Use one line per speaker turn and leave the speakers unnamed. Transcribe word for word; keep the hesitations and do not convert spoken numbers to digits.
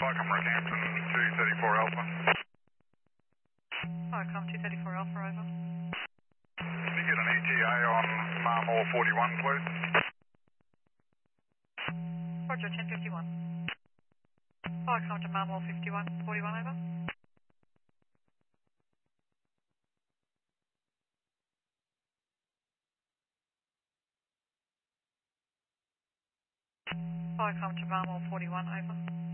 Welcome, Rockhampton, two thirty-four Alpha.
Welcome, two thirty-four Alpha, over.
Can you get an E T A on Marmore forty-one, please?
Roger, ten fifty-one. Welcome to Marmore fifty-one, forty-one, over. Welcome to Marmore forty-one, over.